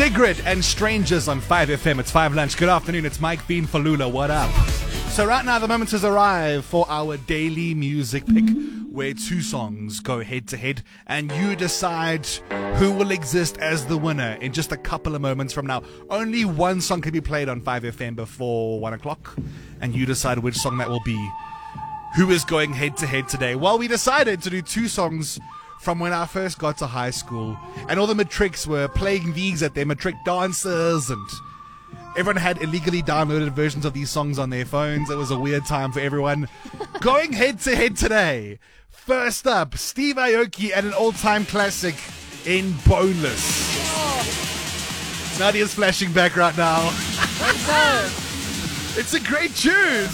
Sigrid and Strangers on 5FM. It's 5 Lunch. Good afternoon. It's Mike Bean for Lula. What up? So right now the moment has arrived for our daily music pick, where two songs go head to head and you decide who will exist as the winner in just a couple of moments from now. Only one song can be played on 5FM before 1 o'clock, and you decide which song that will be. Who is going head to head today? Well, we decided to do two songs from when I first got to high school, and all the matrics were playing these at their matric dances, and everyone had illegally downloaded versions of these songs on their phones. It was a weird time for everyone. Going head to head today. First up, Steve Aoki and an all-time classic in Boneless. Oh. Nadia's flashing back right now. It's a great tune.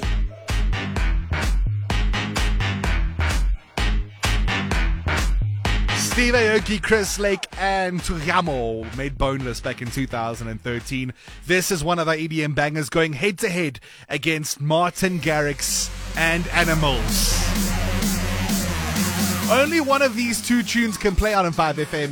Steve Aoki, Chris Lake, and Tugamo made Boneless back in 2013. This is one of our EDM bangers going head-to-head against Martin Garrix and Animals. Only one of these two tunes can play out on 5FM.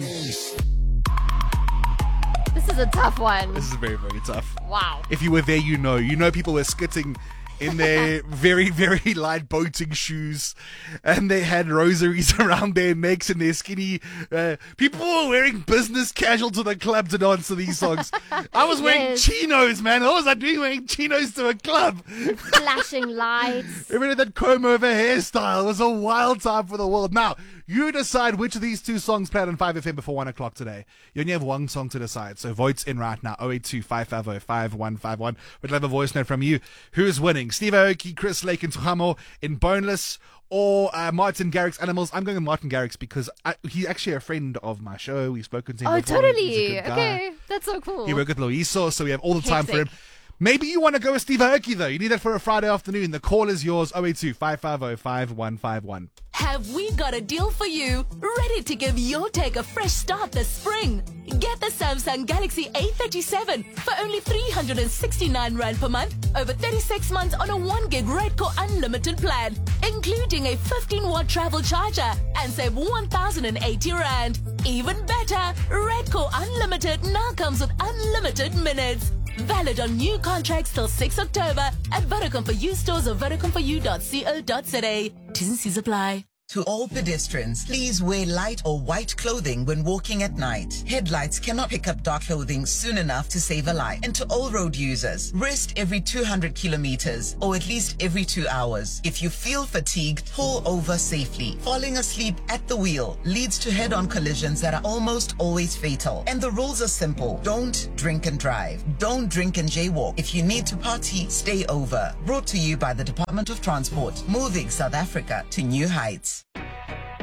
This is a tough one. This is very, very tough. Wow. If you were there, you know people were skitting in their very, very light boating shoes, and they had rosaries around their necks and their skinny. People were wearing business casual to the club to dance to these songs. I was wearing chinos, man. What was I doing wearing chinos to a club? Flashing lights. Remember that comb over hairstyle? It was a wild time for the world. Now, you decide which of these two songs played on 5FM before 1 o'clock today. You only have one song to decide, so votes in right now. 082-550-5151. We'd love a voice note from you. Who's winning? Steve Aoki, Chris Lake, and Tuhamo in Boneless, or Martin Garrix, Animals? I'm going with Martin Garrix because he's actually a friend of my show. We've spoken to him before. Totally. He's a good guy. Okay, that's so cool. He worked with Loiso, so we have all the time for him. Maybe you want to go with Steve Aoki, though. You need that for a Friday afternoon. The call is yours, 082-550-5151. Have we got a deal for you? Ready to give your tech a fresh start this spring? Get the Samsung Galaxy A37 for only 369 Rand per month over 36 months on a 1 gig Redcore Unlimited plan, including a 15-watt travel charger, and save 1,080 Rand. Even better, Redcore Unlimited now comes with unlimited minutes. Valid on new contracts till 6 October at Vodacom for You stores or vodacomforyou.co.za. T's and C's apply. To all pedestrians, please wear light or white clothing when walking at night. Headlights cannot pick up dark clothing soon enough to save a life. And to all road users, rest every 200 kilometers or at least every 2 hours. If you feel fatigued, pull over safely. Falling asleep at the wheel leads to head-on collisions that are almost always fatal. And the rules are simple. Don't drink and drive. Don't drink and jaywalk. If you need to party, stay over. Brought to you by the Department of Transport, moving South Africa to new heights.